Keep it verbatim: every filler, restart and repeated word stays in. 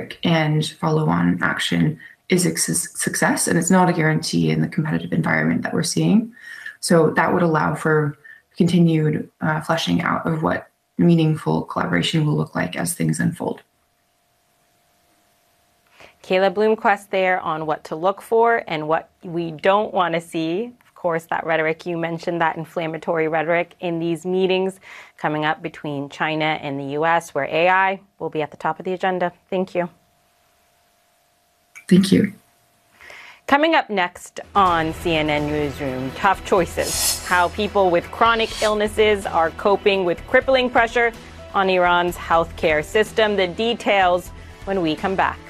rhetoric and follow-on action is a success, and it's not a guarantee in the competitive environment that we're seeing. So that would allow for continued uh, fleshing out of what meaningful collaboration will look like as things unfold. Kayla Bloomquist there on what to look for and what we don't want to see. Of course, that rhetoric, you mentioned that inflammatory rhetoric in these meetings coming up between China and the U S, where A I will be at the top of the agenda. Thank you. Thank you. Coming up next on C N N Newsroom, tough choices. How people with chronic illnesses are coping with crippling pressure on Iran's healthcare system. The details when we come back.